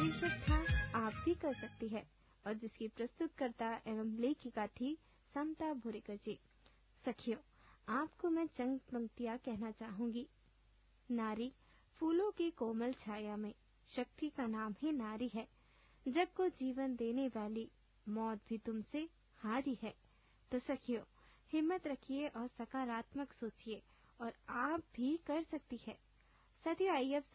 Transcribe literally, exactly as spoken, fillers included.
शीर्षक था आप भी कर सकती है और जिसकी प्रस्तुतकर्ता एवं लेखिका थी समता भोरेकर जी। सखियों, आपको मैं चंद पंक्तियां कहना चाहूंगी। नारी फूलों की कोमल छाया में, शक्ति का नाम ही नारी है। जग को जीवन देने वाली, मौत भी तुमसे हारी है। तो सखियों, हिम्मत रखिए और सकारात्मक सोचिए और आप भी कर सकती है। साथियों, आइए अब